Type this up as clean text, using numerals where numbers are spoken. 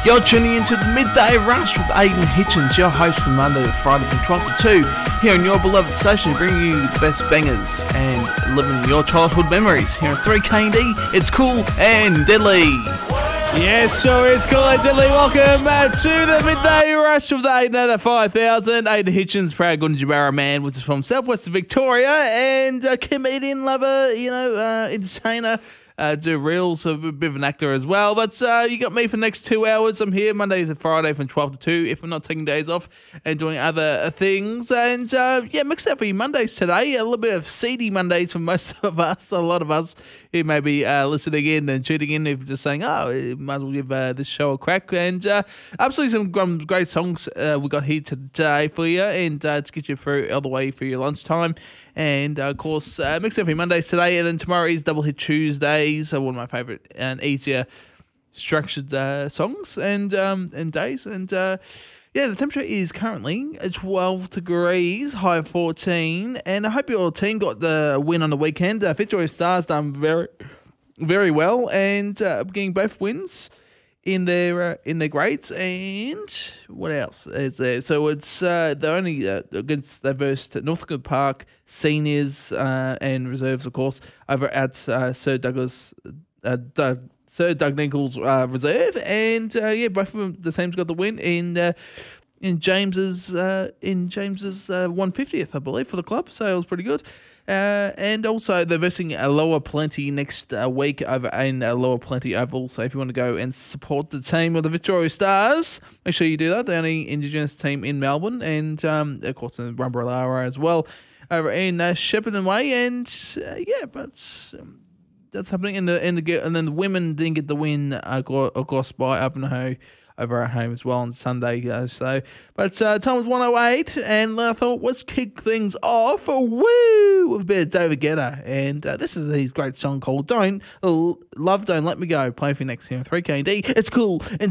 You're tuning into the Midday Rush with Aidan Hitchens, your host from Monday to Friday from 12 to 2, here on your beloved station, bringing you the best bangers and living your childhood memories. Here on 3KD, it's Cool and Deadly. Yes, sure, it's Cool and Deadly. Welcome to the Midday Rush with Aidan at the 5000. Aidan Hitchens, proud Gunjabara man, which is from southwest Victoria, and a comedian, lover, entertainer. Do reels, a bit of an actor as well. But you got me for the next 2 hours. I'm here Monday to Friday from 12 to 2 if I'm not taking days off and doing other things. And mixed up for you Mondays today. A little bit of seedy Mondays for most of us, a lot of us who may be listening in and tuning in, if just saying, might as well give this show a crack. And absolutely some great songs we got here today for you, and to get you through all the way for your lunchtime. And of course, mixed up for you Mondays today, and then tomorrow is Double Hit Tuesdays, one of my favourite and easier structured songs and days. And the temperature is currently 12 degrees, high of 14. And I hope your team got the win on the weekend. Fitzroy Stars done very, very well, and getting both wins in their grades. And what else is there? So it's they're only against they versed Northcote Park seniors and reserves, of course, over at Sir Doug Nichols reserve, and both of them, the teams got the win in James's 150th, I believe, for the club. So it was pretty good. And also they're versing a Lower Plenty next week over in Lower Plenty Oval. So if you want to go and support the team of the Victoria Stars, make sure you do that. The only Indigenous team in Melbourne, and of course in Rumbarara as well over in Shepparton Way. And that's happening. And then the women didn't get the win, of course, by Ivanhoe over at home as well on Sunday. But time was 1:08, and I thought, let's kick things off with a bit of David Guetta. And this is his great song called Don't Let Me Go. Play for you next here on 3KD. It's Cool. And